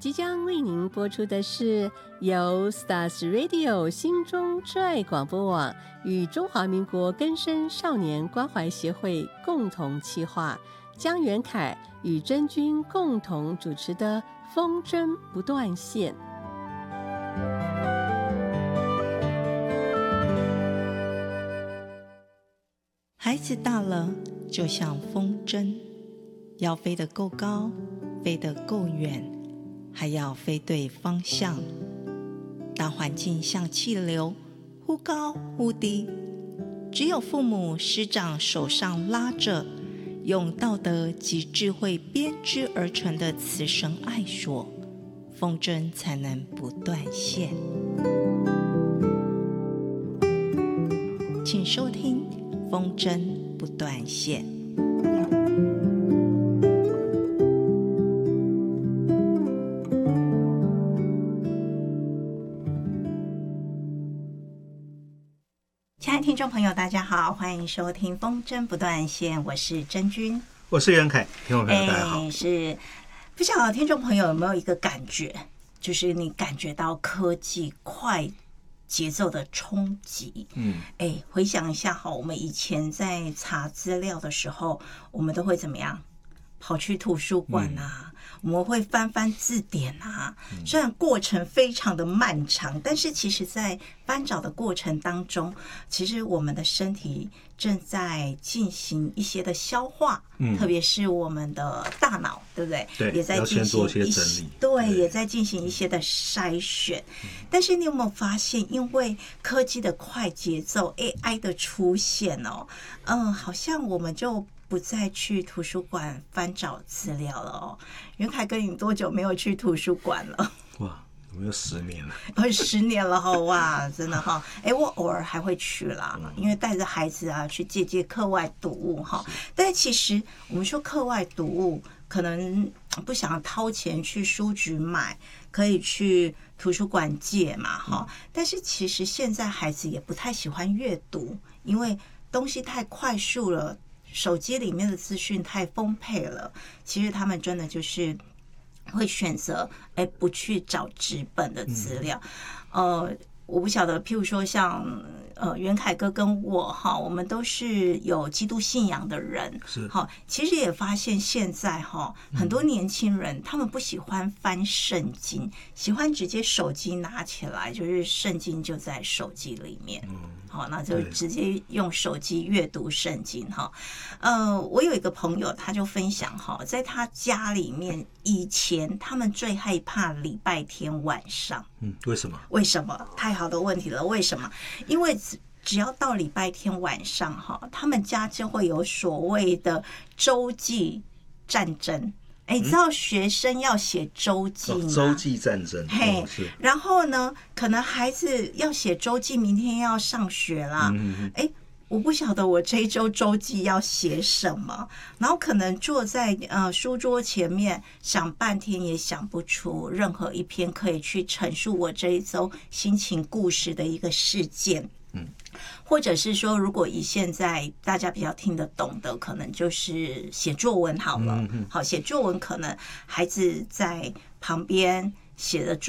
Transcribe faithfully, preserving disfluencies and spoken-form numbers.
即将为您播出的是由 Stars Radio 心中之爱广播网与中华民国更生少年关怀协会共同企划，江元凯与真君共同主持的风筝不断线。 孩子大了，就像风筝，要飞得够高，飞得够远，还要飞对方向。当环境像气流，忽高忽低，只有父母师长手上拉着，用道德及智慧编织而成的慈绳爱索，风筝才能不断线。请收听风筝不断线。亲爱的听众朋友大家好，欢迎收听风筝不断线，我是真君， 我是袁凯。听众朋友大家好。 欸、是不晓得听众朋友有没有一个感觉，就是你感觉到科技快节奏的冲击。嗯，哎，回想一下哈，我们以前在查资料的时候，我们都会怎么样？跑去图书馆啊，嗯、我们会翻翻字典啊。虽然过程非常的漫长，但是其实在翻找的过程当中，其实我们的身体正在进行一些的消化，嗯、特别是我们的大脑，对不对？ 对， 也在进行一些一些整理， 对，也在进行一些的筛选。嗯、但是你有没有发现，因为科技的快节奏 ，A I 的出现哦，嗯，好像我们就不再去图书馆翻找资料了哦。袁凯哥，你多久没有去图书馆了？ 哇，有没有十年了？ 哦，十年了哈，哇，真的哈。哎，我偶尔还会去啦，因为带着孩子啊去借借课外读物哈。但是其实我们说课外读物，可能不想掏钱去书局买，可以去图书馆借嘛哈。但是其实现在孩子也不太喜欢阅读，因为东西太快速了。手机里面的资讯太丰沛了，其实他们真的就是会选择哎不去找纸本的资料。嗯、呃，我不晓得，譬如说像呃袁凯哥跟我哈，我们都是有基督信仰的人， 是好，其实也发现现在哈很多年轻人、嗯、他们不喜欢翻圣经，喜欢直接手机拿起来，就是圣经就在手机里面。嗯，好，那就直接用手机阅读圣经哈。呃，我有一个朋友，他就分享哈，在他家里面以前他们最害怕礼拜天晚上。 嗯，为什么？ 为什么？太好的问题了，为什么？因为只要到礼拜天晚上哈，他们家就会有所谓的周记战争。哎，你知道学生要写周记吗？ 哦、周记战争， 嘿、 哦，是。 然后呢，可能孩子要写周记，明天要上学啦。嗯哎，我不晓得我这一周周记要写什么，然后可能坐在呃书桌前面想半天也想不出任何一篇可以去陈述我这一周心情故事的一个事件。嗯，或者是说，如果以现在大家比较听得懂的，可能就是写作文好了。好，写作文可能孩子在旁边写的